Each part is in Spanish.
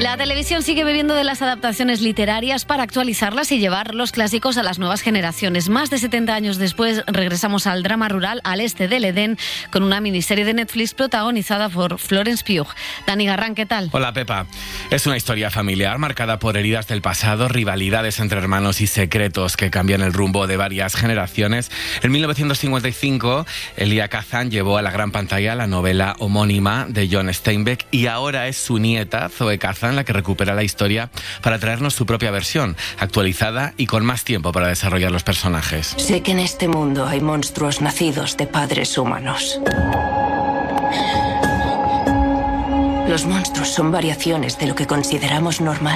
La televisión sigue bebiendo de las adaptaciones literarias para actualizarlas y llevar los clásicos a las nuevas generaciones. Más de 70 años después regresamos al drama rural al este del Edén con una miniserie de Netflix protagonizada por Florence Pugh. Dani Garrán, ¿qué tal? Hola, Pepa. Es una historia familiar marcada por heridas del pasado, rivalidades entre hermanos y secretos que cambian el rumbo de varias generaciones. En 1955, Elia Kazan llevó a la gran pantalla la novela homónima de John Steinbeck y ahora es su nieta, Zoe Kazan, la que recupera la historia para traernos su propia versión, actualizada y con más tiempo para desarrollar los personajes. Sé que en este mundo hay monstruos nacidos de padres humanos. Los monstruos son variaciones de lo que consideramos normal.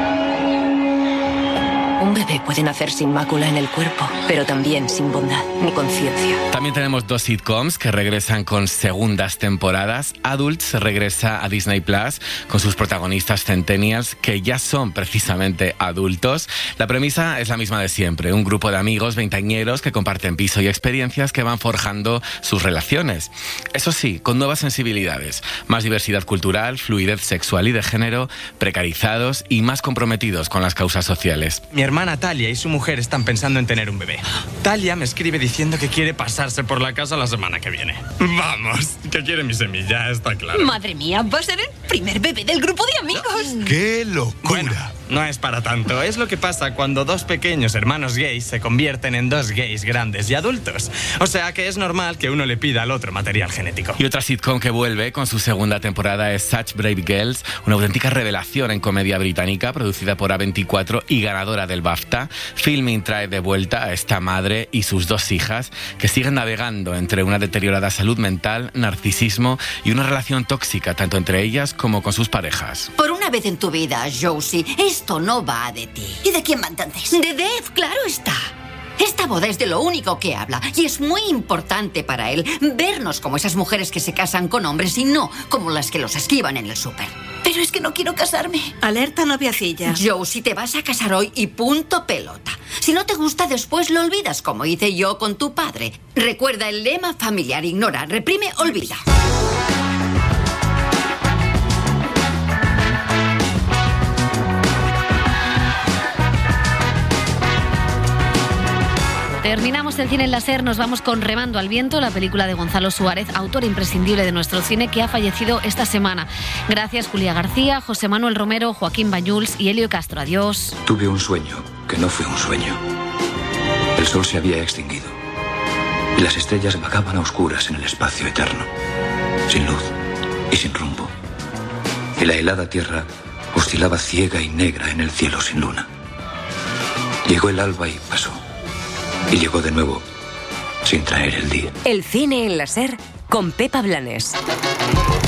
Un bebé puede nacer sin mácula en el cuerpo, pero también sin bondad ni conciencia. También tenemos 2 sitcoms que regresan con segundas temporadas. Adults regresa a Disney Plus con sus protagonistas centennials que ya son precisamente adultos. La premisa es la misma de siempre, un grupo de amigos veinteañeros que comparten piso y experiencias que van forjando sus relaciones. Eso sí, con nuevas sensibilidades, más diversidad cultural, fluidez sexual y de género, precarizados y más comprometidos con las causas sociales. Mi hermana Talia y su mujer están pensando en tener un bebé. Talia me escribe diciendo que quiere pasarse por la casa la semana que viene. Vamos, que quiere mi semilla, está claro. Madre mía, va a ser el primer bebé del grupo de amigos. ¡Qué locura! Bueno, no es para tanto. Es lo que pasa cuando 2 pequeños hermanos gays se convierten en 2 gays grandes y adultos. O sea que es normal que uno le pida al otro material genético. Y otra sitcom que vuelve con su segunda temporada es Such Brave Girls, una auténtica revelación en comedia británica producida por A24 y ganadora del BAFTA. Filmin trae de vuelta a esta madre y sus 2 hijas que siguen navegando entre una deteriorada salud mental, narcisismo y una relación tóxica tanto entre ellas como con sus parejas. Por una vez en tu vida, Josie, esto no va de ti. ¿Y de quién va entonces? De Dave, claro está. Esta boda es de lo único que habla y es muy importante para él vernos como esas mujeres que se casan con hombres y no como las que los esquivan en el súper. Pero es que no quiero casarme. Alerta noviacilla. Josie, te vas a casar hoy y punto pelota. Si no te gusta, después lo olvidas, como hice yo con tu padre. Recuerda el lema familiar: ignora, reprime, olvida. Terminamos el cine en la SER, nos vamos con Remando al viento, la película de Gonzalo Suárez, autor imprescindible de nuestro cine, que ha fallecido esta semana. Gracias Julia García, José Manuel Romero, Joaquín Bañuls y Elio Castro. Adiós. Tuve un sueño que no fue un sueño. El sol se había extinguido y las estrellas vagaban a oscuras en el espacio eterno, sin luz y sin rumbo. Y la helada tierra oscilaba ciega y negra en el cielo sin luna. Llegó el alba y pasó. Y llegó de nuevo, sin traer el día. El cine en la SER con Pepa Blanes.